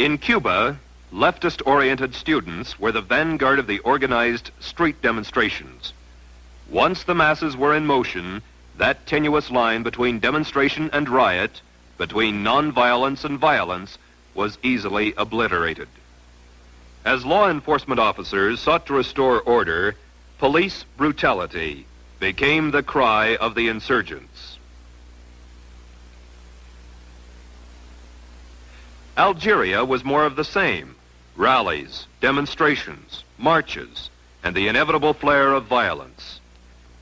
In Cuba, leftist-oriented students were the vanguard of the organized street demonstrations. Once the masses were in motion, that tenuous line between demonstration and riot, between nonviolence and violence, was easily obliterated. As law enforcement officers sought to restore order, police brutality became the cry of the insurgents. Algeria was more of the same: rallies, demonstrations, marches, and the inevitable flare of violence.